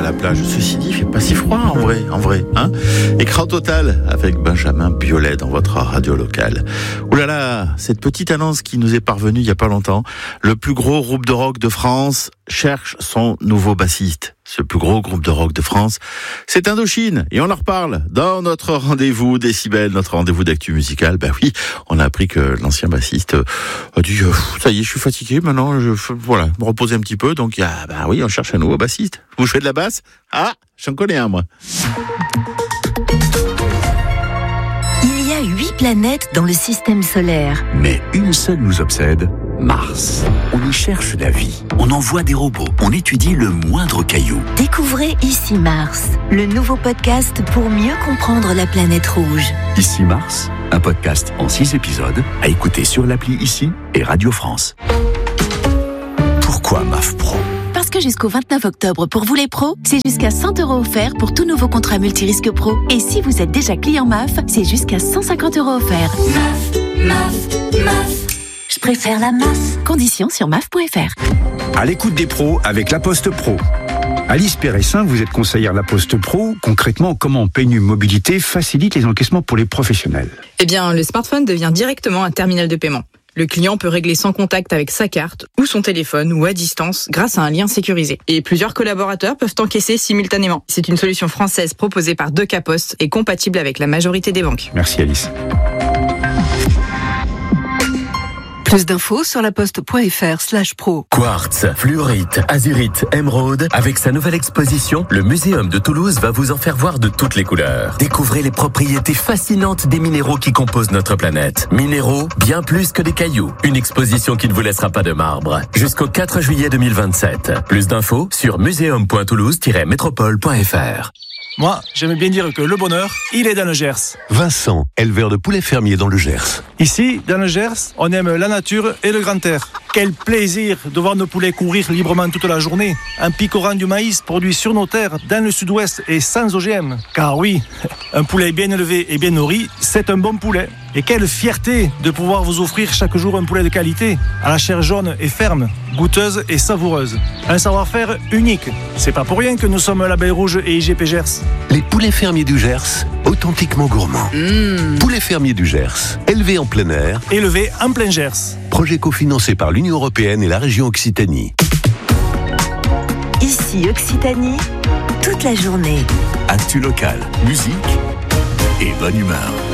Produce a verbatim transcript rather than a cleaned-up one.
la plage. Ceci dit, il fait pas si froid en vrai, en vrai, hein. Écran total avec Benjamin Biolay dans votre radio locale. Ouh là là, cette petite annonce qui nous est parvenue il y a pas longtemps. Le plus gros groupe de rock de France cherche son nouveau bassiste. Ce plus gros groupe de rock de France, c'est Indochine. Et on en reparle dans notre rendez-vous Décibel, notre rendez-vous d'actu musicale. Ben oui, on a appris que l'ancien bassiste a dit euh, ça y est, je suis fatigué maintenant, je voilà, me reposer un petit peu. Donc ah, ben oui, on cherche un nouveau bassiste. Vous jouez de la basse? Ah, j'en connais un moi. Il y a huit planètes dans le système solaire. Mais une seule nous obsède, Mars. On y cherche la vie. On envoie des robots. On étudie le moindre caillou. Découvrez Ici Mars, le nouveau podcast pour mieux comprendre la planète rouge. Ici Mars, un podcast en six épisodes à écouter sur l'appli Ici et Radio France. Pourquoi M A F Pro ? Parce que jusqu'au vingt-neuf octobre, pour vous les pros, c'est jusqu'à cent euros offerts pour tout nouveau contrat multirisque pro. Et si vous êtes déjà client M A F, c'est jusqu'à cent cinquante euros offerts. M A F, M A F, M A F. Je préfère la M A F. Conditions sur M A F point F R. À l'écoute des pros avec La Poste Pro. Alice Péressin, vous êtes conseillère La Poste Pro. Concrètement, comment P N U Mobilité facilite les encaissements pour les professionnels ? Eh bien, le smartphone devient directement un terminal de paiement. Le client peut régler sans contact avec sa carte ou son téléphone ou à distance grâce à un lien sécurisé. Et plusieurs collaborateurs peuvent encaisser simultanément. C'est une solution française proposée par Deca Post et compatible avec la majorité des banques. Merci Alice. Plus d'infos sur laposte.fr slash pro. Quartz, fluorite, azurite, émeraude. Avec sa nouvelle exposition, le Muséum de Toulouse va vous en faire voir de toutes les couleurs. Découvrez les propriétés fascinantes des minéraux qui composent notre planète. Minéraux, bien plus que des cailloux. Une exposition qui ne vous laissera pas de marbre. Jusqu'au quatre juillet deux mille vingt-sept. Plus d'infos sur muséum point toulouse tiret métropole point f r. Moi, j'aime bien dire que le bonheur, il est dans le Gers. Vincent, éleveur de poulets fermiers dans le Gers. Ici, dans le Gers, on aime la nature et le grand air. Quel plaisir de voir nos poulets courir librement toute la journée, en picorant du maïs produit sur nos terres, dans le sud-ouest et sans O G M. Car oui, un poulet bien élevé et bien nourri, c'est un bon poulet. Et quelle fierté de pouvoir vous offrir chaque jour un poulet de qualité, à la chair jaune et ferme, goûteuse et savoureuse. Un savoir-faire unique. C'est pas pour rien que nous sommes L'Abeille Rouge et I G P Gers. Les poulets fermiers du Gers, authentiquement gourmands. Mmh. Poulets fermiers du Gers, élevés en plein air. Élevés en plein Gers. Projet cofinancé par l'Union européenne et la région Occitanie. Ici Occitanie, toute la journée. Actu local, musique et bonne humeur.